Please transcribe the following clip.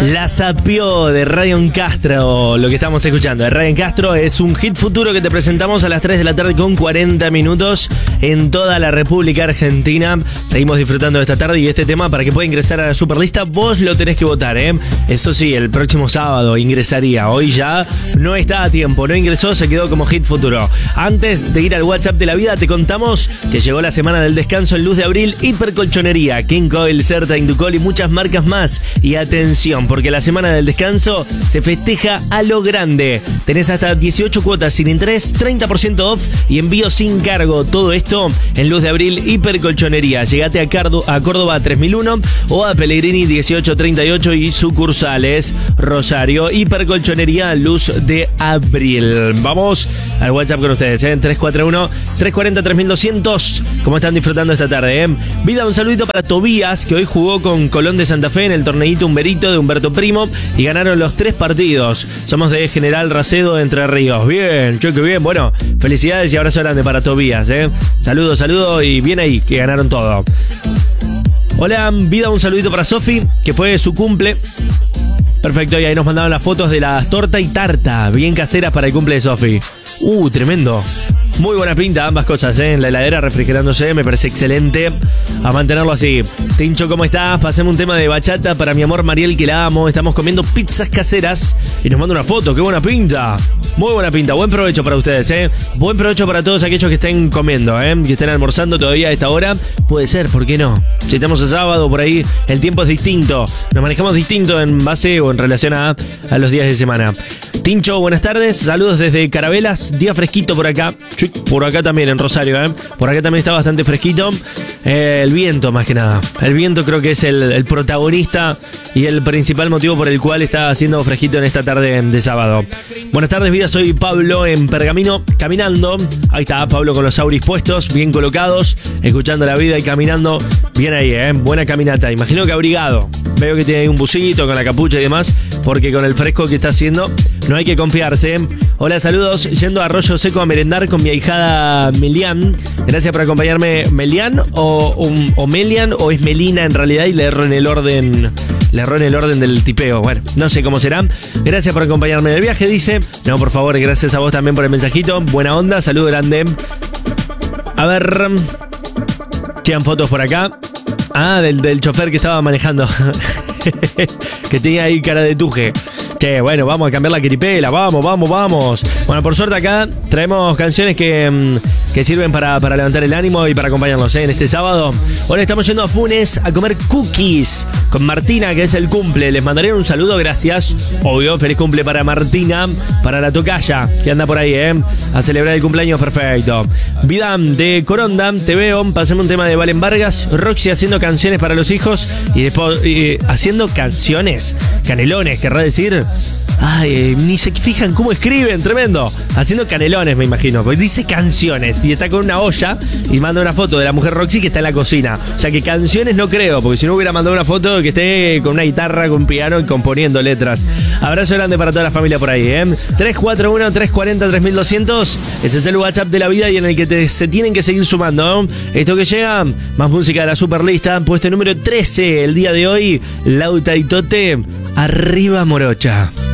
La sapió de Ryan Castro, lo que estamos escuchando. De Ryan Castro es un hit futuro que te presentamos a las 3 de la tarde con 40 minutos en toda la República Argentina. Seguimos disfrutando de esta tarde y este tema, para que pueda ingresar a la Superlista, vos lo tenés que votar, ¿eh? Eso sí, el próximo sábado ingresaría. Hoy ya no está a tiempo, no ingresó, se quedó como hit futuro. Antes de ir al WhatsApp de la vida, te contamos que llegó la semana del descanso en Luz de Abril, Hipercolchonería, King Coil, Certa, Inducol y muchas marcas más. Y atención, porque la semana del descanso se festeja a lo grande. Tenés hasta 18 cuotas sin interés, 30% off y envío sin cargo. Todo esto en Luz de Abril, Hipercolchonería. Llegate a Córdoba 3001 o a Pellegrini 1838 y sucursales Rosario. Hipercolchonería Luz de Abril. Vamos al WhatsApp con ustedes, ¿eh? 341-340-3200. ¿Cómo están disfrutando esta tarde, eh? Vida, un saludito para Tobías, que hoy jugó con Colón de Santa Fe en el torneito Humberito de Humberto Primo y ganaron los 3 partidos. Somos de General Racedo de Entre Ríos. Bien, che, qué bien. Bueno, felicidades y abrazo grande para Tobías, ¿eh? Saludos y bien ahí, que ganaron todo. Hola, Vida, un saludito para Sofi, que fue su cumple. Perfecto, y ahí nos mandaban las fotos de las torta y tarta, bien caseras para el cumple de Sofi. Tremendo. Muy buena pinta ambas cosas, ¿eh? En la heladera refrigerándose, me parece excelente. A mantenerlo así. Tincho, ¿cómo estás? Pasemos un tema de bachata para mi amor Mariel, que la amo. Estamos comiendo pizzas caseras y nos manda una foto. ¡Qué buena pinta! Muy buena pinta. Buen provecho para ustedes, ¿eh? Buen provecho para todos aquellos que estén comiendo, ¿eh? Que estén almorzando todavía a esta hora. Puede ser, ¿por qué no? Si estamos a sábado, por ahí el tiempo es distinto. Nos manejamos distinto en base o en relación a los días de semana. Tincho, buenas tardes. Saludos desde Carabelas. Día fresquito por acá. Por acá también, en Rosario, ¿eh? Por acá también está bastante fresquito. El viento, más que nada. El viento creo que es el protagonista y el principal motivo por el cual está haciendo fresquito en esta tarde de sábado. Buenas tardes, vida. Soy Pablo en Pergamino, caminando. Ahí está Pablo con los auris puestos, bien colocados, escuchando la vida y caminando. Bien ahí, ¿eh? Buena caminata. Imagino que abrigado. Veo que tiene ahí un busito con la capucha y demás, porque con el fresco que está haciendo no hay que confiarse. Hola, saludos. Yendo a Arroyo Seco a merendar con mi ahijada Melian. Gracias por acompañarme. ¿Melian o Melian o es Melina en realidad? Y le erro en el orden del tipeo. Bueno, no sé cómo será. Gracias por acompañarme en el viaje, dice. No, por favor, gracias a vos también por el mensajito. Buena onda, saludo grande. A ver, llegan fotos por acá. Del chofer que estaba manejando. Que tenía ahí cara de tuje. Che, bueno, vamos a cambiar la quiripela. Vamos. Bueno, por suerte acá traemos canciones que sirven para levantar el ánimo y para acompañarnos, ¿eh? En este sábado. Ahora estamos yendo a Funes a comer cookies con Martina, que es el cumple. Les mandaré un saludo, gracias. Obvio, feliz cumple para Martina, para la tocaya, que anda por ahí, a celebrar el cumpleaños perfecto. Vida de Coronda, te veo. Pasemos un tema de Valen Vargas. Roxy haciendo canciones para los hijos y después haciendo canciones, canelones, querrá decir. Ay, ni se fijan cómo escriben, tremendo. Haciendo canelones, me imagino, porque dice canciones y está con una olla y manda una foto de la mujer Roxy que está en la cocina. O sea que canciones no creo, porque si no hubiera mandado una foto que esté con una guitarra, con un piano y componiendo letras. Abrazo grande para toda la familia por ahí, 341-340-3200. Ese es el WhatsApp de la vida y en el que se tienen que seguir sumando, ¿no? Esto que llega, más música de la Superlista, puesto número 13 el día de hoy. Lauta y Tote, arriba Morocha.